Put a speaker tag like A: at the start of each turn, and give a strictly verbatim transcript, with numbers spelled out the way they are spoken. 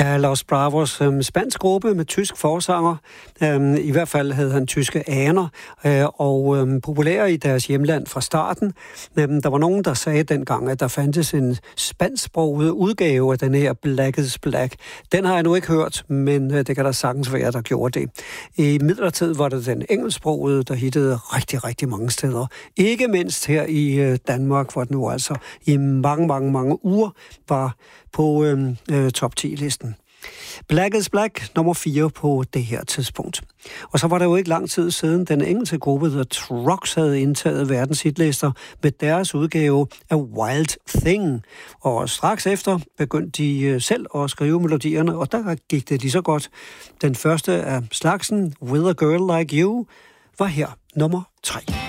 A: af Los Bravos, um, spansk gruppe med tysk forsanger. Um, I hvert fald havde han tyske aner, uh, og um, populær i deres hjemland fra starten. Um, der var nogen, der sagde dengang, at der fandtes en spansksproget udgave af den her Black is Black. Den har jeg nu ikke hørt, men uh, det kan der sagtens være, der gjorde det. I midlertid var det den engelsksprogede, der hittede rigtig, rigtig mange steder. Ikke mindst her i uh, Danmark, hvor den nu altså i mange, mange, mange uger var på øh, øh, top ti-listen. Black is Black, nummer fire på det her tidspunkt. Og så var der jo ikke lang tid siden, den engelske gruppe The Trucks havde indtaget verdens hitlister med deres udgave af Wild Thing. Og straks efter begyndte de selv at skrive melodierne, og der gik det lige så godt. Den første af slagsen, With a Girl Like You, var her nummer tre.